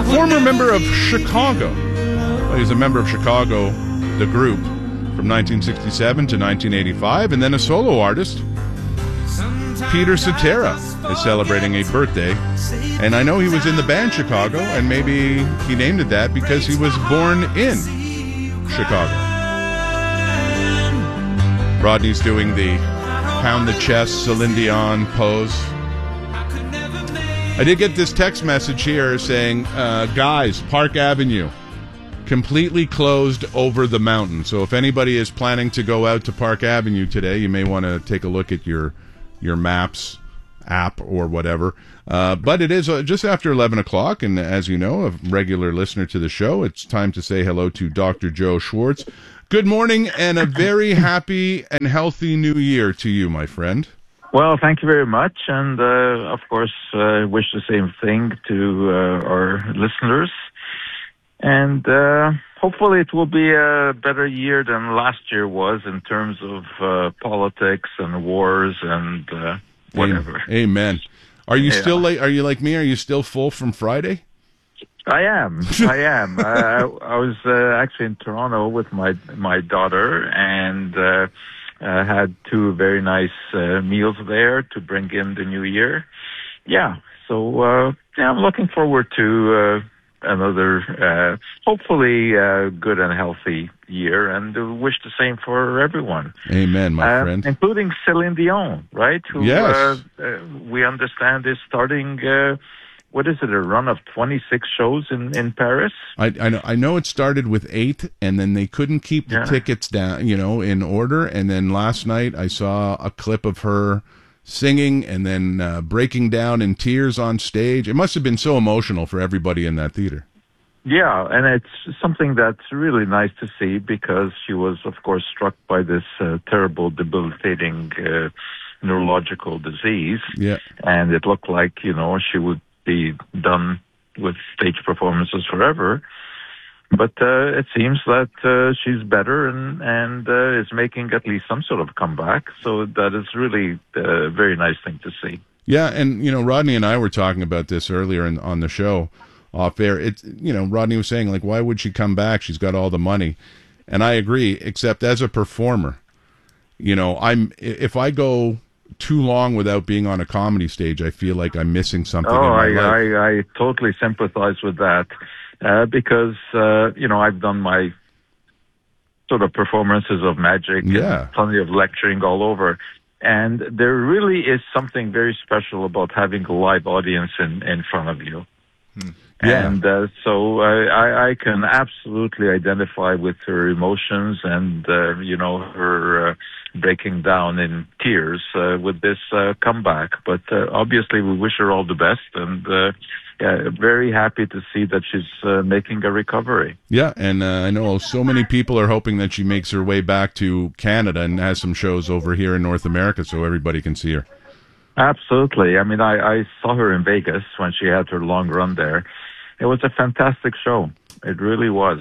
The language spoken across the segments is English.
Former member of Chicago. Well, he was a member of Chicago, the group, from 1967 to 1985, and then a solo artist. Peter Cetera is celebrating a birthday, and I know he was in the band Chicago, and maybe he named it that because he was born in Chicago. Rodney's doing the pound the chest Celine Dion pose. I did get this text message here saying, guys, Park Avenue, completely closed over the mountain. So if anybody is planning to go out to Park Avenue today, you may want to take a look at your Maps app or whatever. But it is just after 11 o'clock, and as you know, a regular listener to the show, it's time to say hello to Dr. Joe Schwartz. Good morning, and a very happy and healthy new year to you, my friend. Well, thank you very much, and of course, wish the same thing to our listeners. And hopefully it will be a better year than last year was in terms of politics and wars and whatever. Amen. Are you still late? Are you like me? Are you still full from Friday? I am. I was actually in Toronto with my daughter and had two very nice meals there to bring in the new year. Yeah. So I'm looking forward to another, hopefully, good and healthy year, and wish the same for everyone. Amen, my friend. Including Celine Dion, right? Who, yes. We understand is starting, what is it, a run of 26 shows in Paris? I know it started with 8, and then they couldn't keep the tickets down, in order, and then last night I saw a clip of her singing and then breaking down in tears on stage. It must have been so emotional for everybody in that theater. Yeah, and it's something that's really nice to see because she was, of course, struck by this terrible, debilitating neurological disease. Yeah. And it looked like, she would be done with stage performances forever. But it seems that she's better and is making at least some sort of comeback. So that is really a very nice thing to see. Yeah, and, Rodney and I were talking about this earlier on the show off air. It's, Rodney was saying, like, why would she come back? She's got all the money. And I agree, except as a performer, if I go too long without being on a comedy stage, I feel like I'm missing something in my life. I totally sympathize with that. Because, I've done my sort of performances of magic, and plenty of lecturing all over. And there really is something very special about having a live audience in front of you. Yeah. And so I can absolutely identify with her emotions and, her breaking down in tears with this comeback. But obviously we wish her all the best, and very happy to see that she's making a recovery. Yeah, and I know so many people are hoping that she makes her way back to Canada and has some shows over here in North America so everybody can see her. Absolutely. I mean, I saw her in Vegas when she had her long run there. It was a fantastic show. It really was.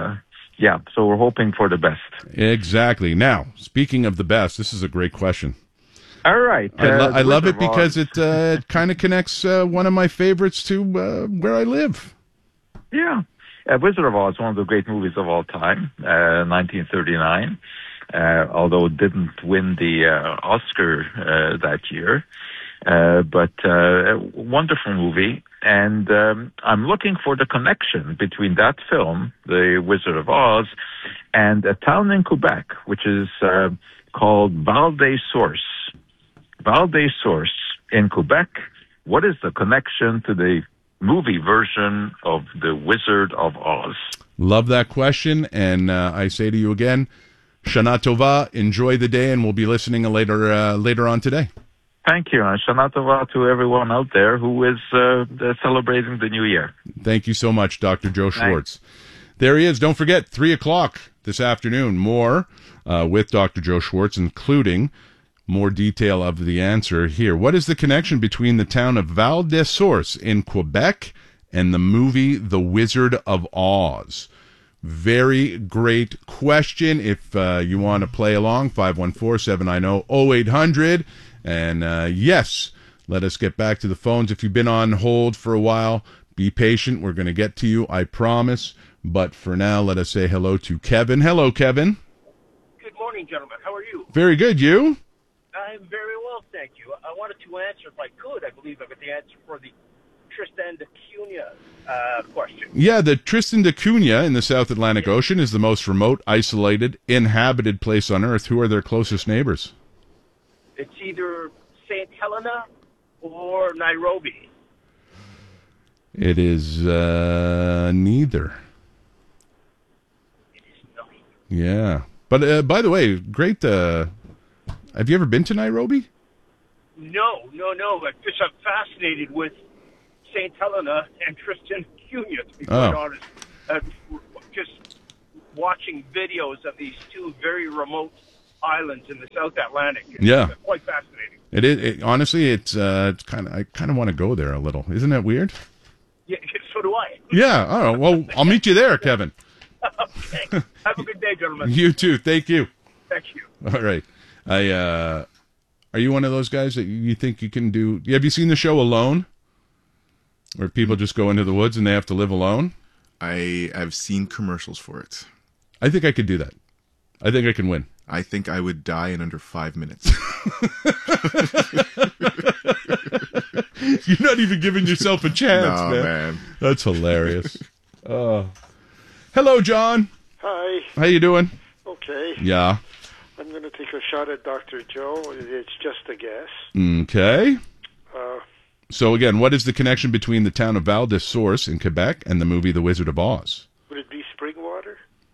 So we're hoping for the best. Exactly. Now, speaking of the best, this is a great question. All right. I love it because it kind of connects one of my favorites to where I live. Yeah. Wizard of Oz, one of the great movies of all time, 1939, although it didn't win the Oscar that year. But a wonderful movie. And I'm looking for the connection between that film, The Wizard of Oz, and a town in Quebec, which is called Val-des-Sources. Val-des-Sources in Quebec. What is the connection to the movie version of The Wizard of Oz? Love that question, and I say to you again, Shana Tova, enjoy the day, and we'll be listening later on today. Thank you, and Shana Tova to everyone out there who is celebrating the new year. Thank you so much, Dr. Joe Schwartz. Thanks. There he is. Don't forget, 3 o'clock this afternoon, more with Dr. Joe Schwartz, including more detail of the answer here. What is the connection between the town of Val-des-Sources in Quebec and the movie The Wizard of Oz? Very great question. If you want to play along, 514-790-0800. And yes, let us get back to the phones. If you've been on hold for a while, Be patient. We're going to get to you, I promise. But for now, let us say hello to Kevin. Hello, Kevin. Good morning, gentlemen. How are you? Very good. You? I'm very well, thank you. I wanted to answer, if I could, I believe I've got the answer for the Tristan da Cunha question. Yeah, the Tristan da Cunha in the South Atlantic Ocean is the most remote, isolated, inhabited place on Earth. Who are their closest neighbors? It's either St. Helena or Nairobi. It is neither. It is not. Yeah. But by the way, great. Have you ever been to Nairobi? No. Because I'm fascinated with St. Helena and Tristan da Cunha, to be quite honest. Just watching videos of these two very remote islands in the South Atlantic. It's quite fascinating. It is. Honestly, it's kind of. I kind of want to go there a little. Isn't that weird? Yeah, so do I. Yeah. Oh, well, I'll meet you there, Kevin. Okay. Have a good day, gentlemen. You too. Thank you. Thank you. All right. Are you one of those guys that you think you can do? Have you seen the show Alone? Where people just go into the woods and they have to live alone? I've seen commercials for it. I think I could do that. I think I can win. I think I would die in under 5 minutes. You're not even giving yourself a chance, no, man. That's hilarious. Hello, John. Hi. How you doing? Okay. Yeah. I'm going to take a shot at Dr. Joe. It's just a guess. Okay. So again, what is the connection between the town of Val des Sources in Quebec and the movie The Wizard of Oz? Would it be spring water?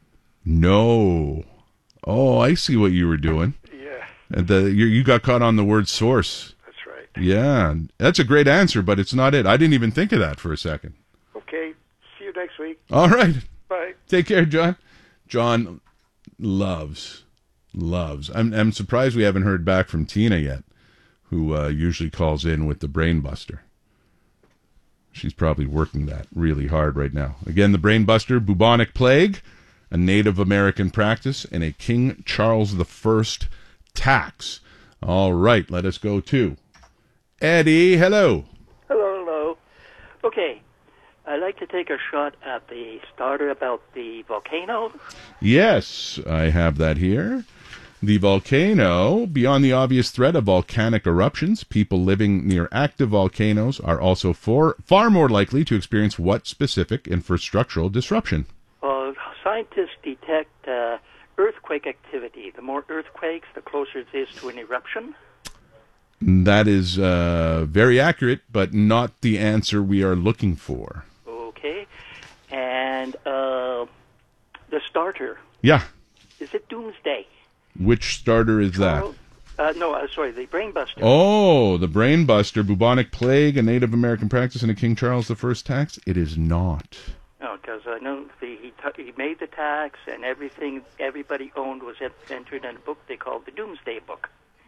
No. Oh, I see what you were doing. Yeah. And you got caught on the word source. That's right. Yeah. That's a great answer, but it's not it. I didn't even think of that for a second. Okay. See you next week. All right. Bye. Take care, John. John loves. I'm surprised we haven't heard back from Tina yet, who usually calls in with the Brain Buster. She's probably working that really hard right now. Again, the Brain Buster, bubonic plague, a Native American practice, and a King Charles I tax. All right, let us go to Eddie. Hello. Hello. Okay, I'd like to take a shot at the starter about the volcano. Yes, I have that here. The volcano, beyond the obvious threat of volcanic eruptions, people living near active volcanoes are also far more likely to experience what specific infrastructural disruption? Scientists detect earthquake activity. The more earthquakes, the closer it is to an eruption. That is very accurate, but not the answer we are looking for. Okay. And the starter. Yeah. Is it Doomsday? Which starter is that? Sorry, the Brainbuster. Oh, the Brainbuster, bubonic plague, a Native American practice, and a King Charles I tax? It is not. No, because I know he made the tax, and everything everybody owned was entered in a book they called the Doomsday Book.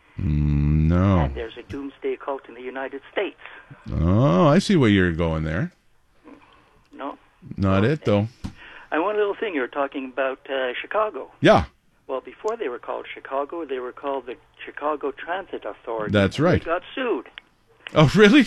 No. And there's a Doomsday cult in the United States. Oh, I see where you're going there. No. Not it, though. And one little thing, you were talking about Chicago. Yeah. Well, before they were called Chicago, they were called the Chicago Transit Authority. That's right. They got sued. Oh, really?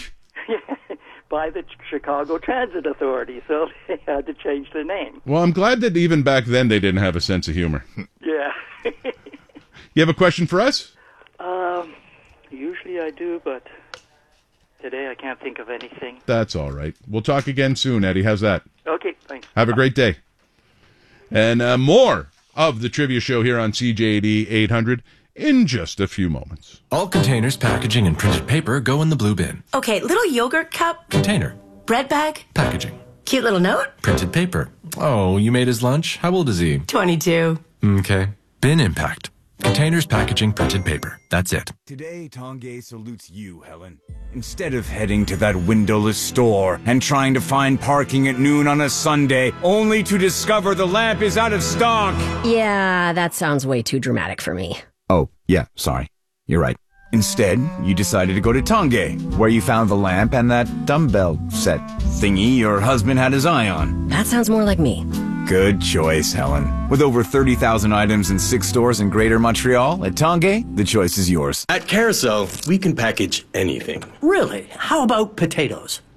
By the Chicago Transit Authority, so they had to change the name. Well, I'm glad that even back then they didn't have a sense of humor. Yeah. You have a question for us? Usually I do, but today I can't think of anything. That's all right. We'll talk again soon, Eddie. How's that? Okay, thanks. Have a great day. And more of the Trivia Show here on CJAD 800 in just a few moments. All containers, packaging, and printed paper go in the blue bin. Okay, little yogurt cup. Container. Bread bag. Packaging. Cute little note. Printed paper. Oh, you made his lunch? How old is he? 22. Okay. Bin impact. Containers, packaging, printed paper. That's it. Today, Tongay salutes you, Helen. Instead of heading to that windowless store and trying to find parking at noon on a Sunday, only to discover the lamp is out of stock. Yeah, that sounds way too dramatic for me. Oh, yeah, sorry. You're right. Instead, you decided to go to Tongay, where you found the lamp and that dumbbell set thingy your husband had his eye on. That sounds more like me. Good choice, Helen. With over 30,000 items in 6 stores in Greater Montreal, at Tongay, the choice is yours. At Carousel, we can package anything. Really? How about potatoes?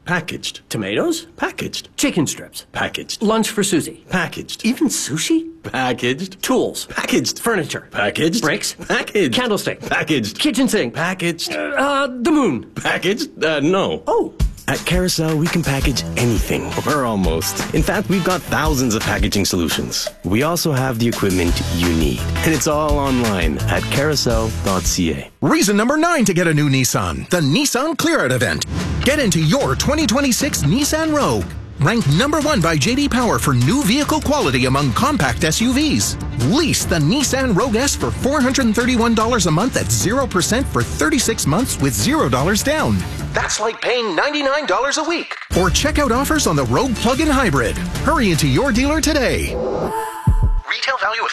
Packaged. Tomatoes? Packaged. Chicken strips? Packaged. Lunch for Susie? Packaged. Even sushi? Packaged. Tools? Packaged. Furniture? Packaged. Bricks? Packaged. Candlestick? Packaged. Kitchen sink? Packaged. The moon? Packaged? No. Oh. At Carousel, we can package anything, or almost. In fact, we've got thousands of packaging solutions. We also have the equipment you need. And it's all online at carousel.ca. Reason number 9 to get a new Nissan, the Nissan Clear Out event. Get into your 2026 Nissan Rogue. Ranked number 1 by J.D. Power for new vehicle quality among compact SUVs. Lease the Nissan Rogue S for $431 a month at 0% for 36 months with $0 down. That's like paying $99 a week. Or check out offers on the Rogue Plug-in Hybrid. Hurry into your dealer today. Retail value of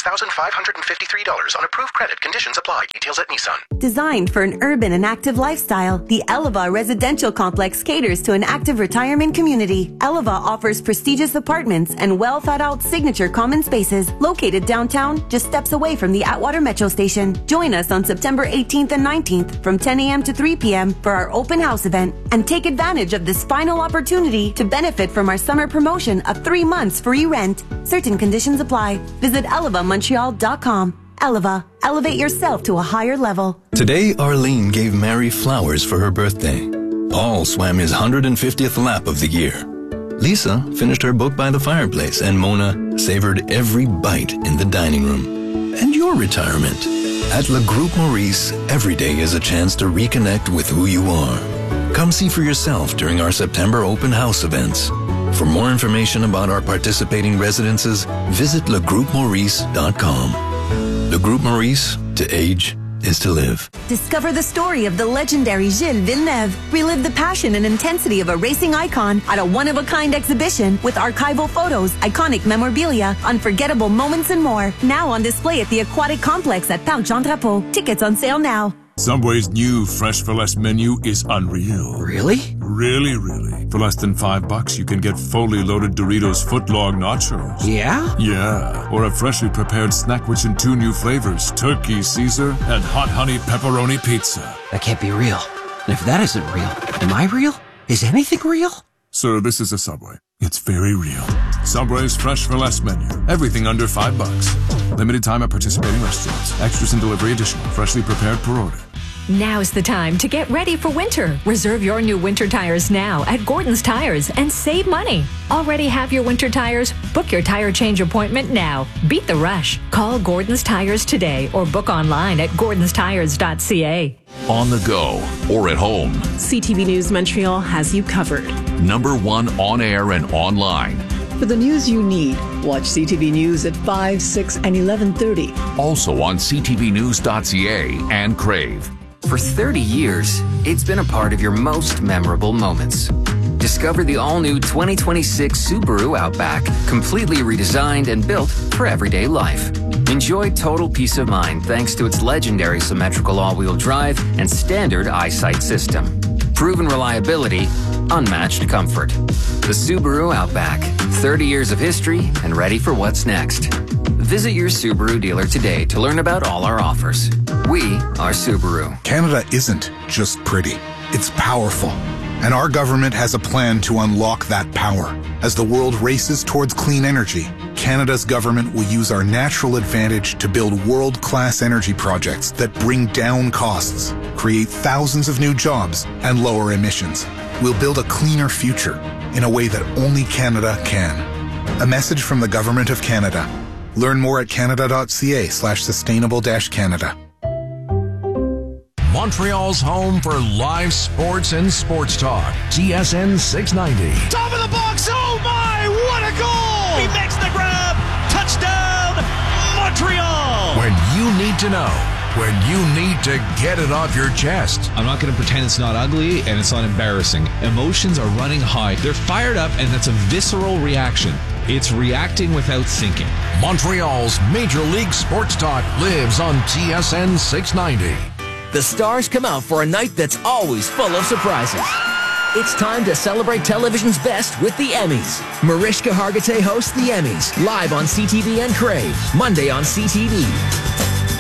$36,553 on approved credit. Conditions apply. Details at Nissan. Designed for an urban and active lifestyle, the Eleva Residential Complex caters to an active retirement community. Eleva offers prestigious apartments and well-thought-out signature common spaces located downtown, just steps away from the Atwater Metro Station. Join us on September 18th and 19th from 10 a.m. to 3 p.m. for our open house event and take advantage of this final opportunity to benefit from our summer promotion of 3 months free rent. Certain conditions apply. Visit ElevaMontreal.com. Eleva. Elevate yourself to a higher level. Today, Arlene gave Mary flowers for her birthday. Paul swam his 150th lap of the year. Lisa finished her book by the fireplace, and Mona savored every bite in the dining room. And your retirement. At Le Groupe Maurice, every day is a chance to reconnect with who you are. Come see for yourself during our September open house events. For more information about our participating residences, visit legroupemaurice.com. Le Groupe Maurice, to age is to live. Discover the story of the legendary Gilles Villeneuve. Relive the passion and intensity of a racing icon at a one-of-a-kind exhibition with archival photos, iconic memorabilia, unforgettable moments, and more. Now on display at the Aquatic Complex at Parc Jean Drapeau. Tickets on sale now. Subway's new Fresh for Less menu is unreal. Really? Really. For less than $5, you can get fully loaded Doritos footlong nachos. Yeah? Yeah. Or a freshly prepared snack which in 2 new flavors, Turkey Caesar and Hot Honey Pepperoni Pizza. That can't be real. And if that isn't real, am I real? Is anything real? Sir, this is a Subway. It's very real. Subway's Fresh for Less menu. Everything under $5. Limited time at participating restaurants. Extras and delivery additional. Freshly prepared per order. Now's the time to get ready for winter. Reserve your new winter tires now at Gordon's Tires and save money. Already have your winter tires? Book your tire change appointment now. Beat the rush. Call Gordon's Tires today or book online at gordonstires.ca. On the go or at home, CTV News Montreal has you covered. Number 1 on air and online. For the news you need, watch CTV News at 5, 6, and 11:30. Also on ctvnews.ca and Crave. For 30 years, it's been a part of your most memorable moments. Discover the all-new 2026 Subaru Outback, completely redesigned and built for everyday life. Enjoy total peace of mind thanks to its legendary symmetrical all-wheel drive and standard EyeSight system. Proven reliability, unmatched comfort. The Subaru Outback, 30 years of history and ready for what's next. Visit your Subaru dealer today to learn about all our offers. We are Subaru. Canada isn't just pretty, it's powerful. And our government has a plan to unlock that power. As the world races towards clean energy, Canada's government will use our natural advantage to build world-class energy projects that bring down costs, create thousands of new jobs, and lower emissions. We'll build a cleaner future in a way that only Canada can. A message from the Government of Canada. Learn more at canada.ca/sustainable-Canada. Montreal's home for live sports and sports talk. TSN 690. Top of the box. Oh my, what a goal! He makes the grab. Touchdown, Montreal! When you need to know. When you need to get it off your chest. I'm not going to pretend it's not ugly and it's not embarrassing. Emotions are running high. They're fired up, and that's a visceral reaction. It's reacting without thinking. Montreal's Major League Sports Talk lives on TSN 690. The stars come out for a night that's always full of surprises. It's time to celebrate television's best with the Emmys. Mariska Hargitay hosts the Emmys, live on CTV and Crave, Monday on CTV.